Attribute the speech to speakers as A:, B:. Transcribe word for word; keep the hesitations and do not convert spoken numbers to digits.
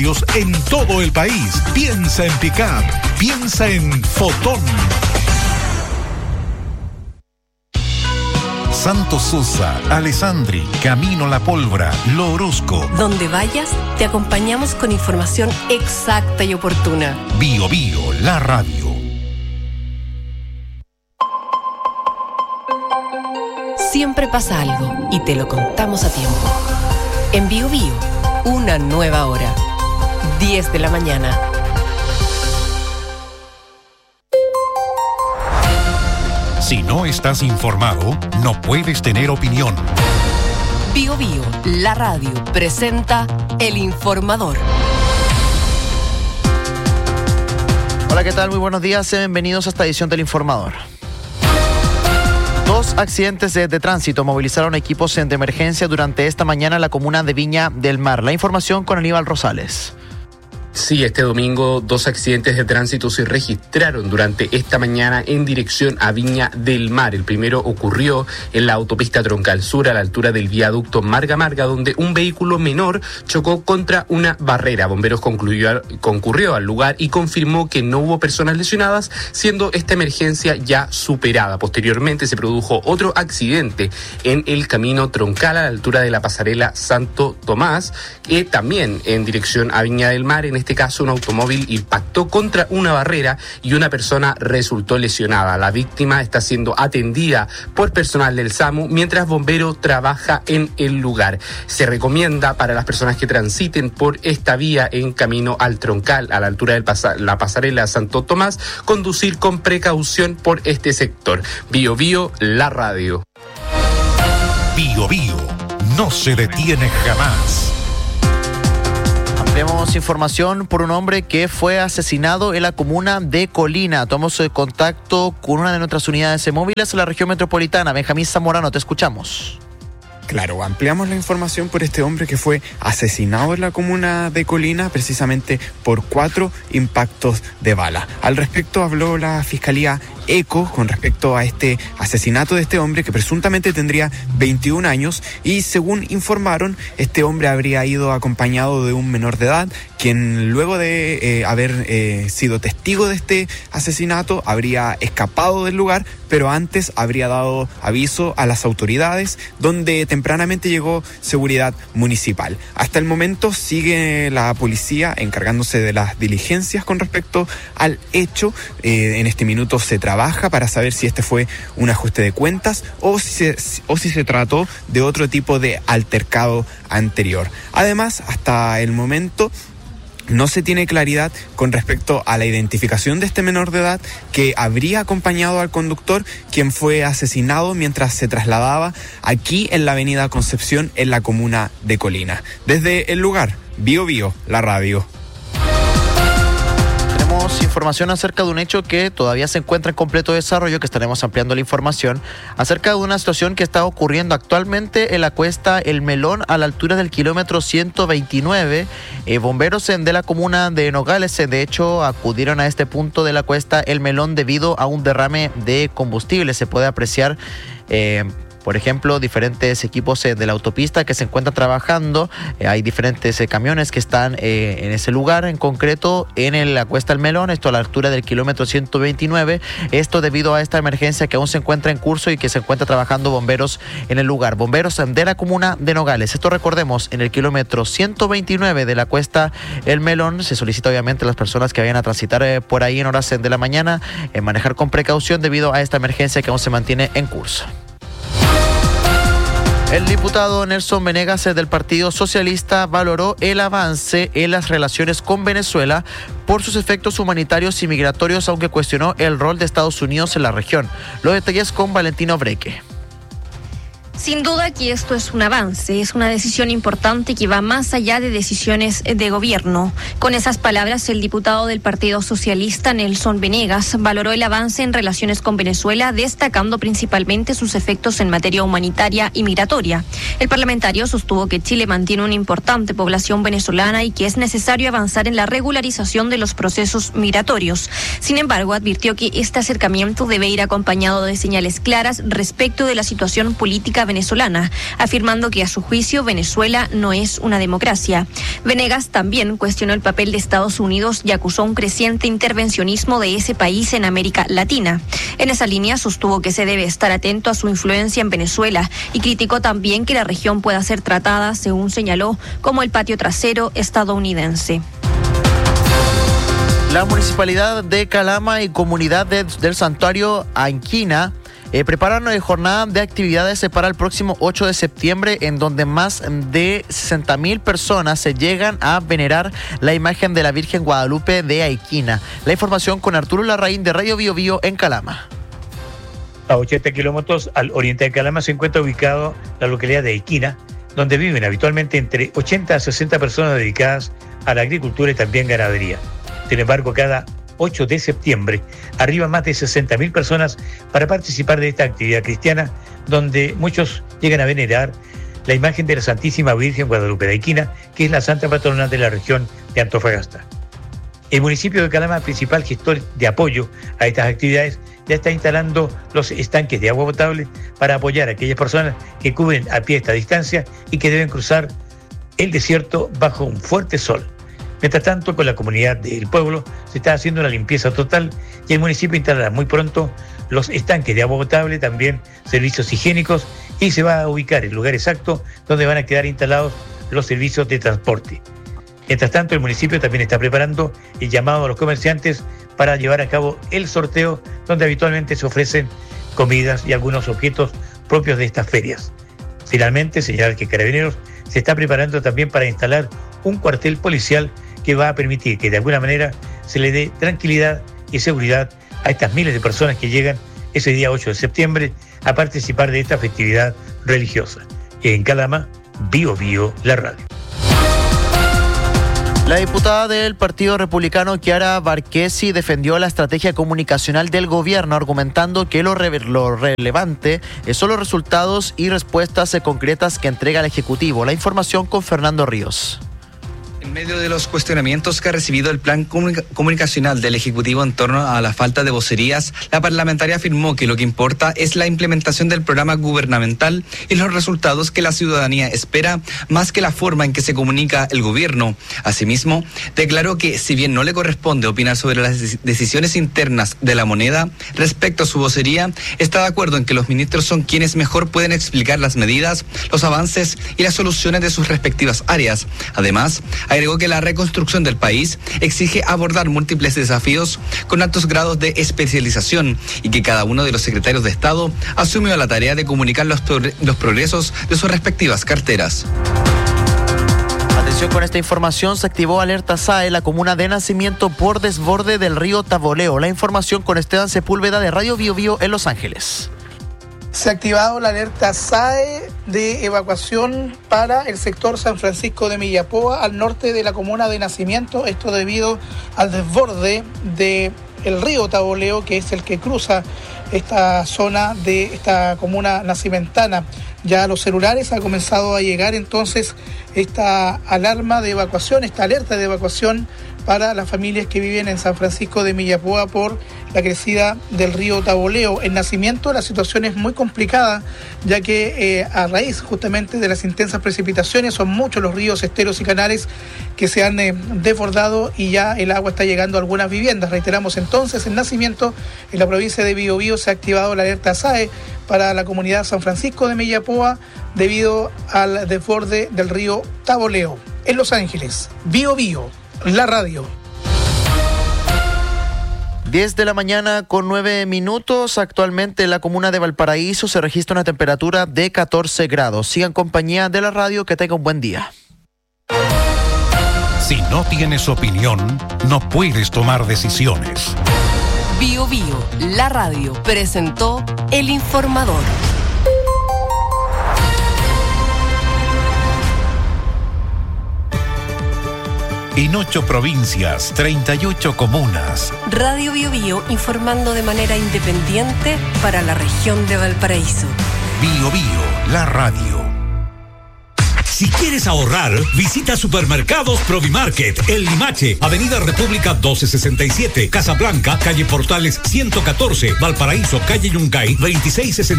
A: En todo el país. Piensa en Pickup. Piensa en Fotón. Santos Sosa, Alessandri, Camino La Pólvora, Lo Orozco.
B: Donde vayas, te acompañamos con información exacta y oportuna.
A: Bio Bio, la radio.
B: Siempre pasa algo y te lo contamos a tiempo. En Bio Bio, una nueva hora. diez de la mañana.
A: Si no estás informado, no puedes tener opinión.
B: Bio Bio, la radio, presenta El Informador.
C: Hola, ¿qué tal? Muy buenos días. Bienvenidos a esta edición del Informador. Dos accidentes de, de tránsito movilizaron equipos de emergencia durante esta mañana en la comuna de Viña del Mar. La información con Aníbal Rosales.
D: Sí, este domingo dos accidentes de tránsito se registraron durante esta mañana en dirección a Viña del Mar. El primero ocurrió en la autopista Troncal Sur a la altura del viaducto Marga Marga, donde un vehículo menor chocó contra una barrera. Bomberos concluyó, concurrió al lugar y confirmó que no hubo personas lesionadas, siendo esta emergencia ya superada. Posteriormente se produjo otro accidente en el camino Troncal a la altura de la pasarela Santo Tomás, eh, también en dirección a Viña del Mar. En este caso, un automóvil impactó contra una barrera y una persona resultó lesionada. La víctima está siendo atendida por personal del SAMU mientras bombero trabaja en el lugar. Se recomienda para las personas que transiten por esta vía en camino al Troncal, a la altura de pas- la pasarela Santo Tomás, conducir con precaución por este sector. Bio Bio, la radio.
A: Bio Bio, no se detiene jamás.
C: Tenemos información por un hombre que fue asesinado en la comuna de Colina. Tomamos contacto con una de nuestras unidades móviles en la región metropolitana. Benjamín Zamorano, te escuchamos.
E: Claro, ampliamos la información por este hombre que fue asesinado en la comuna de Colina precisamente por cuatro impactos de bala. Al respecto habló la Fiscalía ECO con respecto a este asesinato de este hombre que presuntamente tendría veintiún años y según informaron, este hombre habría ido acompañado de un menor de edad quien luego de eh, haber eh, sido testigo de este asesinato habría escapado del lugar, pero antes habría dado aviso a las autoridades donde tempranamente llegó seguridad municipal. Hasta el momento sigue la policía encargándose de las diligencias con respecto al hecho. Eh, en este minuto se trabaja para saber si este fue un ajuste de cuentas o si se, o si se trató de otro tipo de altercado anterior. Además, hasta el momento no se tiene claridad con respecto a la identificación de este menor de edad que habría acompañado al conductor, quien fue asesinado mientras se trasladaba aquí en la avenida Concepción, en la comuna de Colina. Desde el lugar, Bio Bio, la radio.
C: Tenemos información acerca de un hecho que todavía se encuentra en completo desarrollo, que estaremos ampliando la información, acerca de una situación que está ocurriendo actualmente en la cuesta El Melón a la altura del kilómetro ciento veintinueve. Eh, bomberos de la comuna de Nogales, de hecho, acudieron a este punto de la cuesta El Melón debido a un derrame de combustible. Se puede apreciar Eh, Por ejemplo, diferentes equipos eh, de la autopista que se encuentran trabajando. Eh, hay diferentes eh, camiones que están eh, en ese lugar, en concreto en el, la Cuesta El Melón, esto a la altura del kilómetro ciento veintinueve. Esto debido a esta emergencia que aún se encuentra en curso y que se encuentra trabajando bomberos en el lugar. Bomberos de la comuna de Nogales. Esto recordemos, en el kilómetro ciento veintinueve de la Cuesta El Melón. Se solicita obviamente a las personas que vayan a transitar eh, por ahí en horas de la mañana, eh, manejar con precaución debido a esta emergencia que aún se mantiene en curso. El diputado Nelson Venegas del Partido Socialista valoró el avance en las relaciones con Venezuela por sus efectos humanitarios y migratorios, aunque cuestionó el rol de Estados Unidos en la región. Los detalles con Valentino Breque.
F: Sin duda que esto es un avance, es una decisión importante que va más allá de decisiones de gobierno. Con esas palabras, el diputado del Partido Socialista, Nelson Venegas, valoró el avance en relaciones con Venezuela, destacando principalmente sus efectos en materia humanitaria y migratoria. El parlamentario sostuvo que Chile mantiene una importante población venezolana y que es necesario avanzar en la regularización de los procesos migratorios. Sin embargo, advirtió que este acercamiento debe ir acompañado de señales claras respecto de la situación política venezolana venezolana, afirmando que a su juicio Venezuela no es una democracia. Venegas también cuestionó el papel de Estados Unidos y acusó un creciente intervencionismo de ese país en América Latina. En esa línea sostuvo que se debe estar atento a su influencia en Venezuela y criticó también que la región pueda ser tratada, según señaló, como el patio trasero estadounidense.
C: La Municipalidad de Calama y Comunidad de, del Santuario Anquina eh, preparan una jornada de actividades para el próximo ocho de septiembre, en donde más de sesenta mil personas se llegan a venerar la imagen de la Virgen Guadalupe de Aiquina. La información con Arturo Larraín de Radio Bio Bio en Calama.
G: A ochenta kilómetros al oriente de Calama se encuentra ubicado la localidad de Aiquina, donde viven habitualmente entre ochenta a sesenta personas dedicadas a la agricultura y también ganadería. Sin embargo, cada ocho de septiembre arriban más de sesenta mil personas para participar de esta actividad cristiana, donde muchos llegan a venerar la imagen de la Santísima Virgen Guadalupe de Aiquina, que es la santa patrona de la región de Antofagasta. El municipio de Calama, principal gestor de apoyo a estas actividades, ya está instalando los estanques de agua potable para apoyar a aquellas personas que cubren a pie esta distancia y que deben cruzar el desierto bajo un fuerte sol. Mientras tanto, con la comunidad del pueblo se está haciendo una limpieza total y el municipio instalará muy pronto los estanques de agua potable, también servicios higiénicos, y se va a ubicar el lugar exacto donde van a quedar instalados los servicios de transporte. Mientras tanto, el municipio también está preparando el llamado a los comerciantes para llevar a cabo el sorteo, donde habitualmente se ofrecen comidas y algunos objetos propios de estas ferias. Finalmente, señalar que Carabineros se está preparando también para instalar un cuartel policial que va a permitir que de alguna manera se le dé tranquilidad y seguridad a estas miles de personas que llegan ese día ocho de septiembre a participar de esta festividad religiosa. En Calama, Bio Bio, la radio.
C: La diputada del Partido Republicano, Chiara Barquesi, defendió la estrategia comunicacional del gobierno, argumentando que lo, re- lo relevante son los resultados y respuestas concretas que entrega el Ejecutivo. La información con Fernando Ríos.
H: En medio de los cuestionamientos que ha recibido el plan comunica- comunicacional del Ejecutivo en torno a la falta de vocerías, la parlamentaria afirmó que lo que importa es la implementación del programa gubernamental y los resultados que la ciudadanía espera, más que la forma en que se comunica el gobierno. Asimismo, declaró que si bien no le corresponde opinar sobre las decisiones internas de la moneda respecto a su vocería, está de acuerdo en que los ministros son quienes mejor pueden explicar las medidas, los avances y las soluciones de sus respectivas áreas. Además, agregó que la reconstrucción del país exige abordar múltiples desafíos con altos grados de especialización y que cada uno de los secretarios de Estado asumió la tarea de comunicar los, progr- los progresos de sus respectivas carteras.
C: Atención con esta información, se activó alerta S A E en la comuna de Nacimiento por desborde del río Taboleo. La información con Esteban Sepúlveda de Radio Bio Bio en Los Ángeles.
I: Se ha activado la alerta S A E de evacuación para el sector San Francisco de Millapoa, al norte de la comuna de Nacimiento. Esto debido al desborde del río Taboleo, que es el que cruza esta zona de esta comuna nacimentana. Ya a los celulares ha comenzado a llegar entonces esta alarma de evacuación, esta alerta de evacuación para las familias que viven en San Francisco de Millapoa por la crecida del río Taboleo. En Nacimiento la situación es muy complicada, ya que eh, a raíz justamente de las intensas precipitaciones son muchos los ríos, esteros y canales que se han eh, desbordado y ya el agua está llegando a algunas viviendas. Reiteramos entonces, en Nacimiento, en la provincia de Bio Bio, se ha activado la alerta S A E para la comunidad San Francisco de Millapoa debido al desborde del río Taboleo. En Los Ángeles, Bio Bio, la radio.
C: diez de la mañana con nueve minutos. Actualmente en la comuna de Valparaíso se registra una temperatura de catorce grados. Sigan compañía de la radio, que tenga un buen día.
A: Si no tienes opinión, no puedes tomar decisiones.
B: Bio Bio, la radio, presentó El Informador.
A: En ocho provincias, treinta y ocho comunas.
B: Radio Bio Bio, informando de manera independiente para la región de Valparaíso.
A: Bio Bio, la radio.
J: Si quieres ahorrar, visita Supermercados Provimarket, El Limache, Avenida República doce sesenta y siete, Casablanca, calle Portales ciento catorce, Valparaíso, calle Yungay veintiséis sesenta.